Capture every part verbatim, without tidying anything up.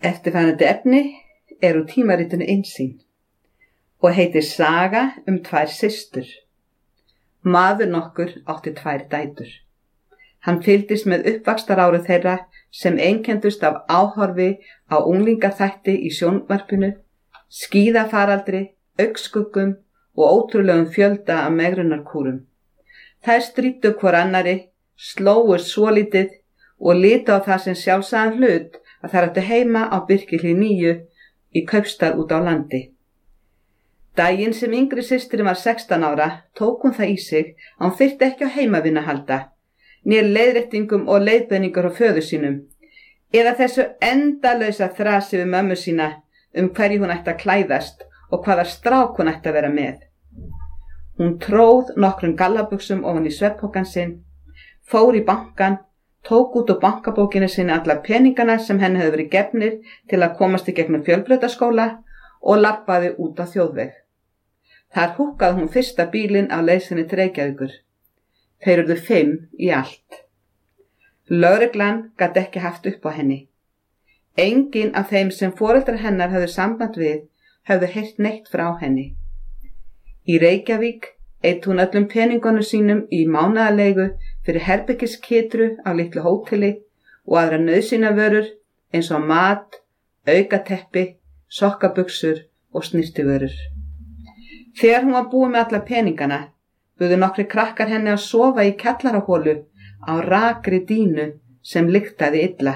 Eftirfarandi efni er úr tímaritinu Innsýn og heitir Saga um tvær systur. Maður nokkur átti tvær dætur. Hann fylgdist með uppvaxtaráru þeirra sem einkendust af áhorfi á unglingaþætti í sjónvarpinu, skíðafaraldri, augskuggum og ótrúlegum fjölda af megrunarkúrum. Þær stríddu hvor annari, slóust svolítið og litu á það sem sjálfsagðan hlut að þær áttu heima á Birkihlíð níu í kaupstað út á landi. Daginn sem yngri systir var sextán ára tók hún það í sig að hún þyrfti ekki á heimavinnu að halda, né leiðréttingum og leiðbeiningar á föður sínum, eða þessu endalausa þrasi við mömmu sína um hverju hún ætti að klæðast og hvaða strák hún ætti að vera með. Hún tróð nokkrum gallabuxum ofan í svefnpokann sinn, fór í bankann, tók út úr bankabókinu sinni alla peningana sem henni hefði verið gefnir til að komast í gegnum fjölbrautaskóla og labbaði út á þjóðveg. Þar húkkaði hún fyrsta bílinn á leið sinni til Reykjavíkur. Þeir urðu fimm í allt. Lögreglan gat ekki haft upp á henni. Enginn af þeim sem foreldrar hennar höfðu samband við höfðu heyrt neitt frá henni. Í Reykjavík eitt hún öllum peningunum sínum í mánaðarleigu fyrir herbergiskitru á litlu hóteli og aðra nauðsynjavörur eins og mat, aukateppi, sokkabuxur og snyrtivörur. Þegar hún var búin með alla peningana, buðu nokkri krakkar henni að sofa í kjallaraholu á rakri dínu sem lyktaði illa.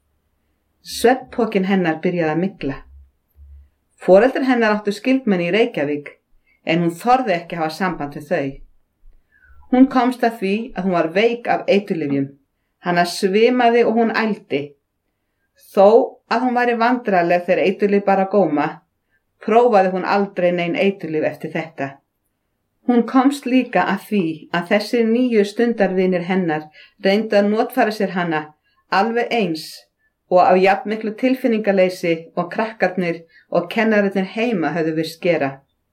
Svefnpokinn hennar byrjaði að mygla. Foreldrar hennar áttu skyldmenni í Reykjavík, en hún þorði ekki að hafa samband við þau. Hún komst að því að hún var veik af eiturlyfjum. Hana svimaði og hún ældi. Þó að hún væri vandræðaleg þegar eiturlyf bara góma, prófaði hún aldrei nein eiturlyf eftir þetta. Hún komst líka að því að þessir nýju stundarvinir hennar reyndu að notfæra sér hana alveg eins og af jafnmiklu tilfinningaleysi og krakkarnir og kennararnir heima höfðu virt gera.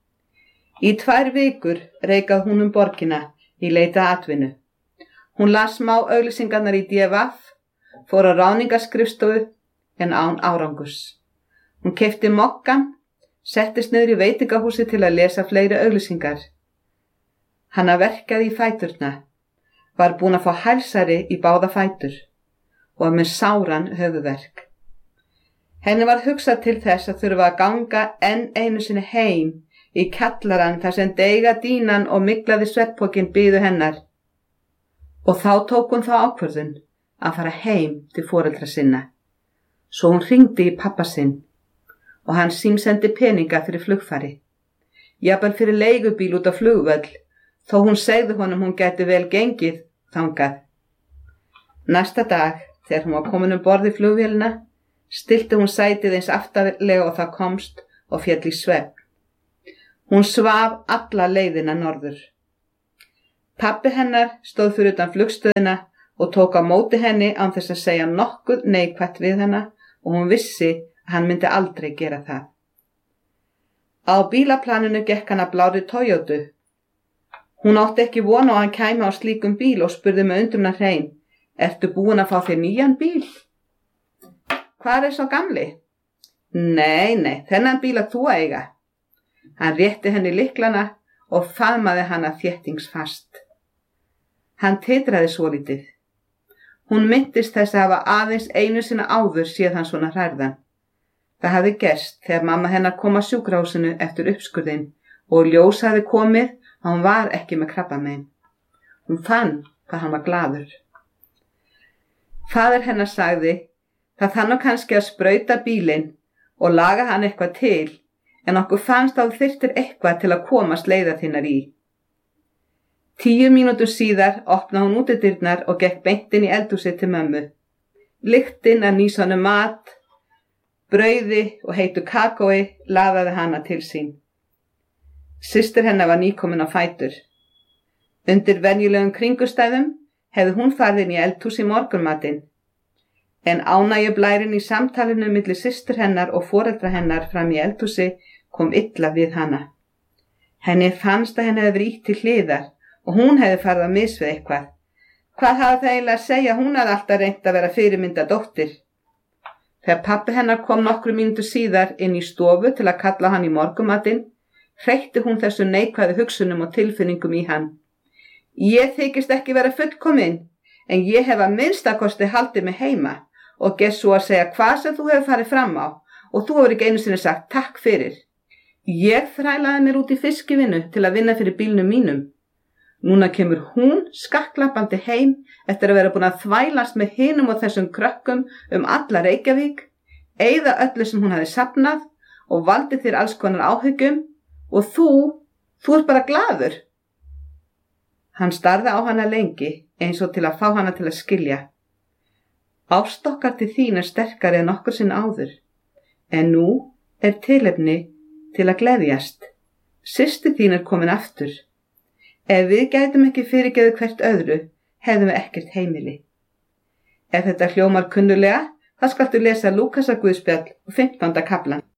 Í tvær vikur reikaði hún um borgina í leita atvinnu. Hún las smá auglýsingarnar í D V F, fór á ráðningarskrifstofu en án árangurs. Hún keypti mokkan, settist niður í veitingahúsi til að lesa fleiri auglýsingar. Hana verkaði í fæturna, var búin að fá hælsari í báða fætur og var með sáran höfuðverk. Henni var hugsað til þess að þurfa að ganga enn einu sinni heim í kjallarann þar sem deiga dínan og myglaði svefnpokinn biðu hennar. Og þá tók hún þá ákvörðun að fara heim til foreldra sinna. Svo hún hringdi í pappa sinn og hann símsendi peninga fyrir flugfari. Jafnvel fyrir leigubíl út á flugvöll, þó hún segði honum hún gæti vel gengið þangað. Næsta dag, þegar hún var komin um borð í flugvélina, stillti hún sætið eins aftarlega og það komst og féll í svefn. Hún svaf alla leiðina norður. Pabbi hennar stóð fyrir utan flugstöðina og tók á móti henni án þess að segja nokkuð neikvætt við hana og hún vissi að hann myndi aldrei gera það. Á bílaplaninu gekk hann að blárri Toyotu. Hún átti ekki von á að hann kæmi á slíkum bíl og spurði með undrunar hrein: Ertu búin að fá þér nýjan bíl? Hvar er sá gamli? Nei, nei, þennan bíl að þú eiga. Hann rétti henni lyklana og faðmaði hana þéttingsfast. Hann titraði svolítið. Hún minntist þess að hafa aðeins einu sinna áður séð hann svona hrærðan. Það hafði gerst þegar mamma hennar kom að sjúkrahúsinu eftir uppskurðinn og ljós hafði komið að hún var ekki með krabbamein. Hún fann hvað hann var glaður. Faðir hennar sagði: Það þarf nú kannski að sprauta bílinn og laga hann eitthvað til, en okkur fannst að þú þyrftir eitthvað til að komast leiða þinnar í. Tíu mínútur síðar opnaði hún útidyrnar og gekk beint inn í eldhúsið til mömmu. Lyktin af nýsonum mat, brauði og heitu kakói laðaði hana til sín. Systir hennar var nýkomin á fætur. Undir venjulegum kringustæðum hefði hún farið inn í eldhús í morgunmatinn, en ánægjublærinn í samtalinu milli systur hennar og foreldra hennar fram í eldhúsi kom illa við hana. Henni fannst að henni hefði verið ýtt til hliðar og hún hefði farið að mis við eitthvað. Hvað hafði það eiginlega að segja? Hún hafði alltaf reynt að vera fyrirmynda dóttir. Þegar pabbi hennar kom nokkru mínútur síðar inn í stofu til að kalla hann í morgumatinn, hreytti hún þessu neikvæðu hugsunum og tilfinningum í hann. Ég þykist ekki vera fullkomin, en ég hef að minnsta kosti haldið mig heima og gert svo að segja hvað sem þú hefur farið fram á og þú hefur ekki einu sinni sagt takk fyrir. Ég þrælaði mér út í fiskivinnu til að vinna fyrir bílnum mínum. Núna kemur hún skakklappandi heim eftir að vera búin að þvælast með hinum og þessum krökkum um alla Reykjavík, eyða öllu sem hún hafi safnað og valdi þér alls konar áhyggjum og þú, þú ert bara glaður. Hann starði á hana lengi eins og til að fá hana til að skilja. Ást okkar til þín er sterkari en nokkur sinn áður, en nú er tilefni til að gleðjast. Systir þín er komin aftur. Ef við gætum ekki fyrirgeðu hvert öðru, hefðum við ekkert heimili. Ef þetta hljómar kunnulega, þá skaltu lesa Lúkasar guðspjall og fimmtánda kaflan.